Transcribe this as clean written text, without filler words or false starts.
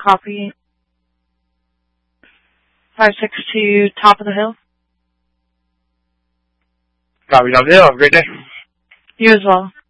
Copy. 562 Top of the Hill. Copy, Top of the Hill. Have a great day. You as well.